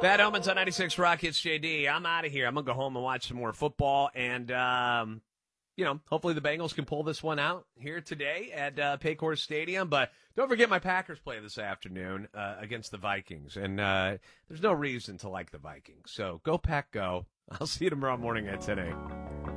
Bad Omens on 96 Rock. It's JD. I'm out of here. I'm going to go home and watch some more football. And, hopefully the Bengals can pull this one out here today at Paycor Stadium. But don't forget my Packers play this afternoon against the Vikings. And there's no reason to like the Vikings. So go Pack, go. I'll see you tomorrow morning at 10 a.m.